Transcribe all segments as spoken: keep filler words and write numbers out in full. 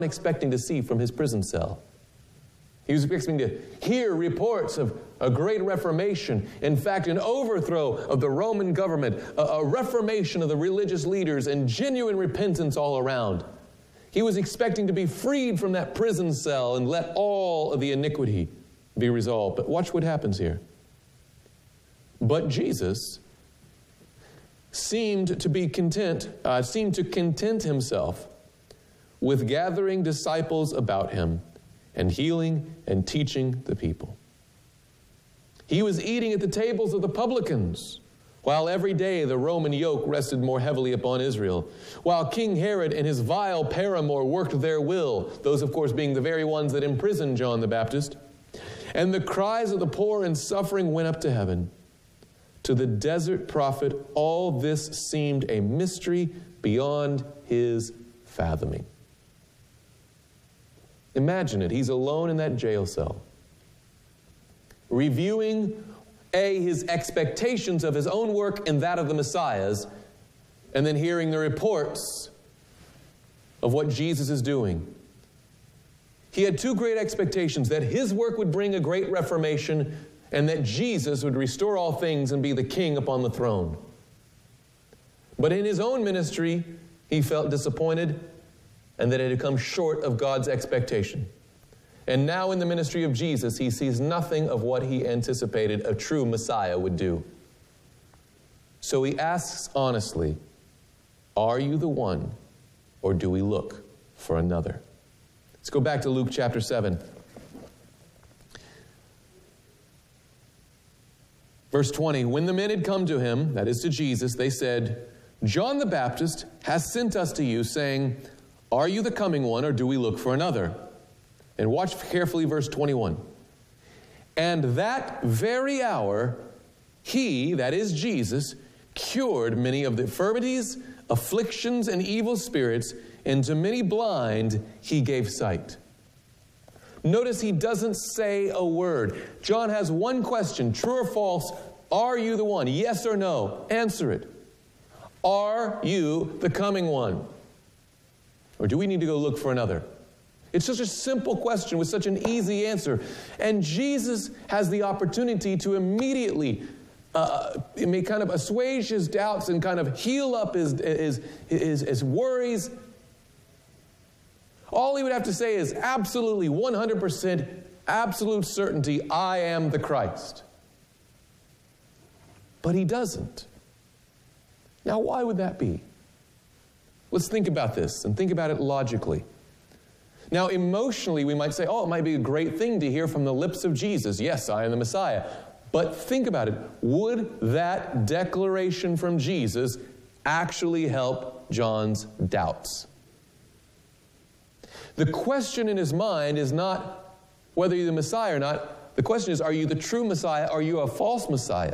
expecting to see from his prison cell. He was expecting to hear reports of a great reformation. In fact, an overthrow of the Roman government, a, a reformation of the religious leaders, and genuine repentance all around. He was expecting to be freed from that prison cell and let all of the iniquity be resolved. But watch what happens here. But Jesus seemed to be content, uh, seemed to content himself with gathering disciples about him and healing and teaching the people. He was eating at the tables of the publicans, while every day the Roman yoke rested more heavily upon Israel, while King Herod and his vile paramour worked their will, those of course being the very ones that imprisoned John the Baptist. And the cries of the poor and suffering went up to heaven. To the desert prophet, all this seemed a mystery beyond his fathoming. Imagine it. He's alone in that jail cell, reviewing, A, his expectations of his own work and that of the Messiah's, and then hearing the reports of what Jesus is doing. He had two great expectations, that his work would bring a great reformation and that Jesus would restore all things and be the king upon the throne. But in his own ministry, he felt disappointed and that it had come short of God's expectation. And now in the ministry of Jesus, he sees nothing of what he anticipated a true Messiah would do. So he asks honestly, are you the one, or do we look for another? Let's go back to Luke chapter seven. Verse twenty, when the men had come to him, that is to Jesus, they said, John the Baptist has sent us to you, saying, are you the coming one, or do we look for another? And watch carefully verse twenty-one. And that very hour, he, that is Jesus, cured many of the infirmities, afflictions, and evil spirits, and to many blind he gave sight. Notice he doesn't say a word. John has one question, true or false, are you the one? Yes or no? Answer it. Are you the coming one? Or do we need to go look for another? It's such a simple question with such an easy answer. And Jesus has the opportunity to immediately uh, may kind of assuage his doubts and kind of heal up his, his, his, his worries. All he would have to say is absolutely one hundred percent absolute certainty, I am the Christ. But he doesn't. Now, why would that be? Let's think about this and think about it logically. Now, emotionally, we might say, oh, it might be a great thing to hear from the lips of Jesus. Yes, I am the Messiah. But think about it. Would that declaration from Jesus actually help John's doubts? The question in his mind is not whether you're the Messiah or not. The question is, are you the true Messiah? Are you a false Messiah?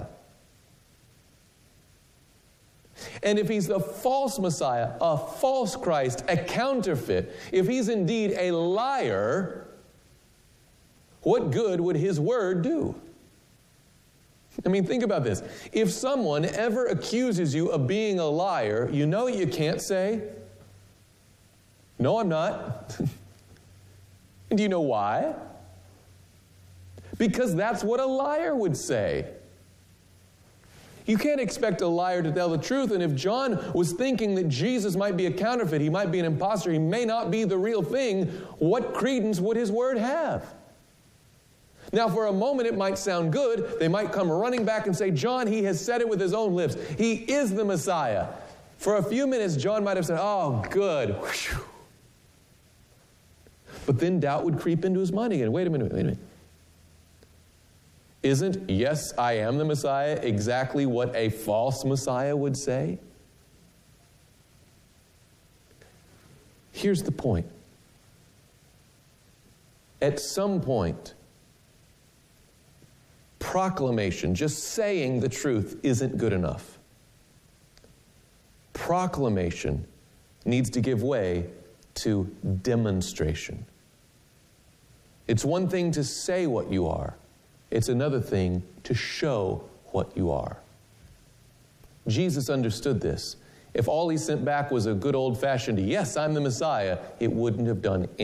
And if he's the false Messiah, a false Christ, a counterfeit, if he's indeed a liar, what good would his word do? I mean, think about this. If someone ever accuses you of being a liar, you know what you can't say? No, I'm not. And do you know why? Because that's what a liar would say. You can't expect a liar to tell the truth, and if John was thinking that Jesus might be a counterfeit, he might be an imposter, he may not be the real thing, what credence would his word have? Now, for a moment, it might sound good. They might come running back and say, John, he has said it with his own lips. He is the Messiah. For a few minutes, John might have said, oh, good. Whew. But then doubt would creep into his mind again. Wait a minute, wait a minute. Isn't, yes, I am the Messiah, exactly what a false Messiah would say? Here's the point. At some point, proclamation, just saying the truth, isn't good enough. Proclamation needs to give way to demonstration. It's one thing to say what you are. It's another thing to show what you are. Jesus understood this. If all he sent back was a good old-fashioned, yes, I'm the Messiah, it wouldn't have done anything.